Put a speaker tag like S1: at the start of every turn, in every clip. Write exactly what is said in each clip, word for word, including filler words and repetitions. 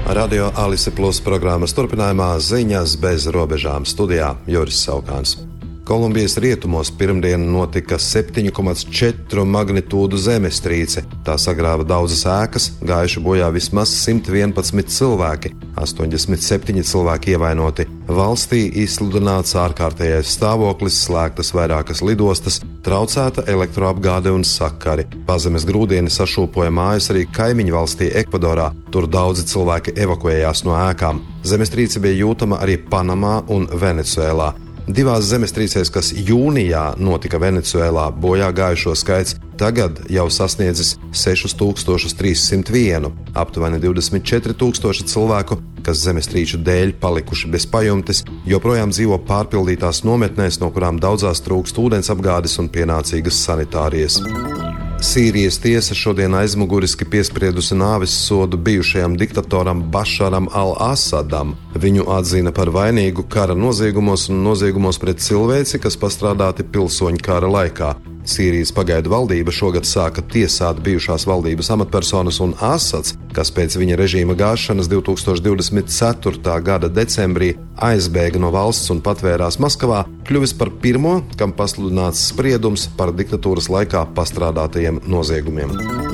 S1: Radio Alise Plus programmas turpinājumā ziņas bez robežām studijā Juris Saukāns. Kolumbijas rietumos pirmdien notika septiņu komats četru magnitūdu zemestrīce. Tā sagrāva daudzas ēkas, gājuši bojā vismaz simt vienpadsmit cilvēki, astoņdesmit septiņi cilvēki ievainoti. Valstī izsludināts ārkārtējais stāvoklis, slēgtas vairākas lidostas, traucēta elektroapgāde un sakari. Pazemes grūdieni sašūpoja mājas arī kaimiņu valstī Ekvadorā. Tur daudzi cilvēki evakuējās no ēkām. Zemestrīce bija jūtama arī Panamā un Venecuēlā. Divās zemestrīcēs, kas jūnijā notika Venecuēlā, bojā gājušo skaits tagad jau sasniedzis sešus tūkstošus trīs simt vienu. Aptuveni divdesmit četri tūkstoši cilvēku, kas zemestrīču dēļ palikuši bez pajumtes, joprojām dzīvo pārpildītās nometnēs, no kurām daudzās trūkst ūdensapgādes un pienācīgas sanitārijas. Sīrijas tiesa šodien aizmuguriski piespriedusi nāves sodu bijušajam diktatoram Bašaram al-Asadam. Viņu atzina par vainīgu kara noziegumos un noziegumos pret cilvēci, kas pastrādāti pilsoņu kara laikā. Sīrijas pagaidu valdība šogad sāka tiesāt bijušās valdības amatpersonas, un Asads, kas pēc viņa režīma gāšanas divi tūkstoši divdesmit ceturtā gada decembrī aizbēga no valsts un patvērās Maskavā, kļuvis par pirmo, kam pasludināts spriedums par diktatūras laikā pastrādātajiem noziegumiem.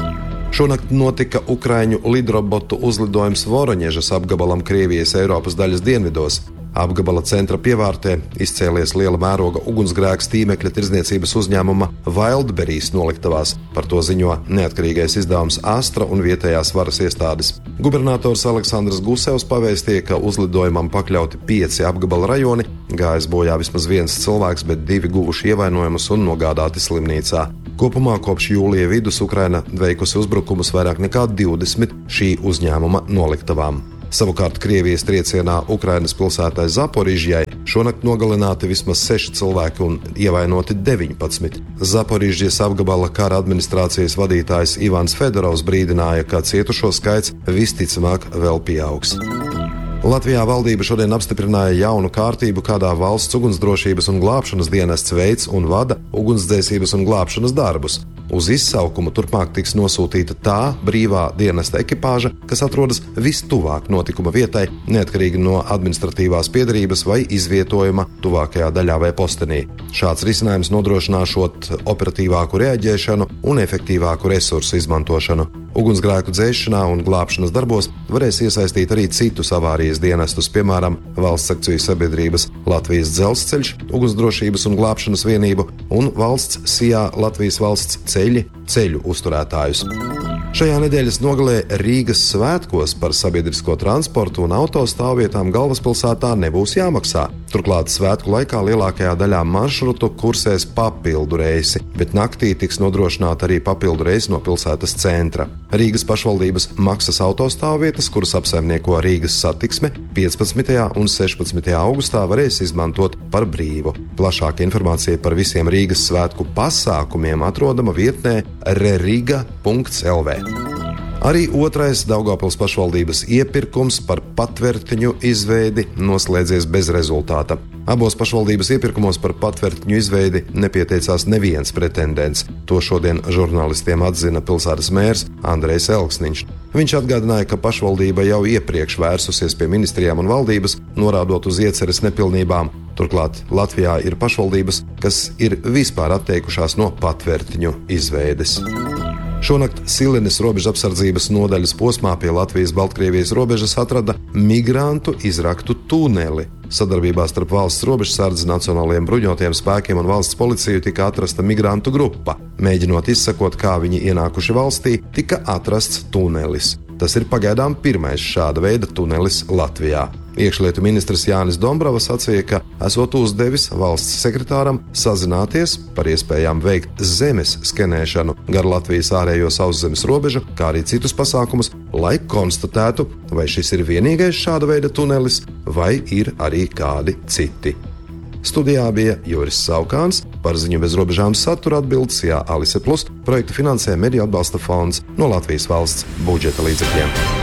S1: Šonakt notika ukraiņu lidrobotu uzlidojums Voroņežas apgabalam Krievijas Eiropas daļas dienvidos. Apgabala centra pievārtē izcēlies liela mēroga ugunsgrēks tīmekļa tirdzniecības uzņēmuma Wildberries noliktavās. Par to ziņo neatkarīgais izdevums Astra un vietējās varas iestādes. Gubernators Aleksandrs Gusevs pavēstīja, ka uzlidojumam pakļauti pieci apgabala rajoni, gājis bojā vismaz viens cilvēks, bet divi guvuši ievainojumus un nogādāti slimnīcā. Kopumā kopš jūlija vidus Ukraina veikusi uzbrukumus vairāk nekā divdesmit šī uzņēmuma noliktavām. Savukārt Krievijas triecienā Ukrainas pilsētai Zaporižjai šonakt nogalināti vismaz seši cilvēki un ievainoti deviņpadsmit. Zaporižjas apgabala kara administrācijas vadītājs Ivans Fedorovs brīdināja, ka cietušo skaits visticamāk vēl pieaugs. Latvijā valdība šodien apstiprināja jaunu kārtību, kādā valsts ugunsdrošības un glābšanas dienests veids un vada ugunsdzēsības un glābšanas darbus. Uz izsaukumu turpmāk tiks nosūtīta tā brīvā dienesta ekipāža, kas atrodas vistuvāk notikuma vietai, neatkarīgi no administratīvās piedarības vai izvietojuma tuvākajā daļā vai postenī. Šāds risinājums nodrošināšot operatīvāku reaģēšanu un efektīvāku resursu izmantošanu. Ugunsgrēku dzēšanā un glābšanas darbos varēs iesaistīt arī citus avārijas dienestus, piemēram, valsts akciju sabiedrības Latvijas dzelzceļš, ugunsdrošības un glābšanas vienību un valsts S I A Latvijas valsts ceļi ceļu uzturētājus. Šajā nedēļas nogalē Rīgas svētkos par sabiedrisko transportu un autostāvvietām galvaspilsētā nebūs jāmaksā. Turklāt svētku laikā lielākajā daļā maršrutu kursēs papildu reisi, bet naktī tiks nodrošināta arī papildu reisi no pilsētas centra. Rīgas pašvaldības maksas autostāvvietas, kuras apsaimnieko Rīgas satiksme, piecpadsmitajā un sešpadsmitajā augustā varēs izmantot par brīvu. Plašāka informācija par visiem Rīgas svētku pasākumiem atrodama vietnē reriga punkts el vē. Arī otrais Daugavpils pašvaldības iepirkums par patvertņu izveidi noslēdzies bez rezultāta. Abos pašvaldības iepirkumos par patvertņu izveidi nepieteicās neviens pretendents. To šodien žurnālistiem atzina pilsētas mērs Andrejs Elksniņš. Viņš atgādināja, ka pašvaldība jau iepriekš vērsusies pie ministrijām un valdības, norādot uz ieceres nepilnībām. Turklāt Latvijā ir pašvaldības, kas ir vispār atteikušās no patvertņu izveides. Šonakt Silenes robežapsardzības nodaļas posmā pie Latvijas-Baltkrievijas robežas atrada migrantu izraktu tuneli. Sadarbībā starp valsts robežsardzi, nacionālajiem bruņotajiem spēkiem un valsts policiju tika atrasta migrantu grupa. Mēģinot izsekot, kā viņi ienākuši valstī, tika atrasts tunelis. Tas ir pagaidām pirmais šāda veida tunelis Latvijā. Iekšlietu ministrs Jānis Dombrovs sacīja, ka esot uzdevis valsts sekretāram sazināties par iespējām veikt zemes skenēšanu gar Latvijas ārējo sauszemes robežu, kā arī citus pasākumus, lai konstatētu, vai šis ir vienīgais šāda veida tunelis, vai ir arī kādi citi. Studijā bija Juris Saukāns, par ziņu bez robežām satura atbildes Jā Alise Plus, projektu finansē Mediju atbalsta fonds no Latvijas valsts budžeta līdzekļiem.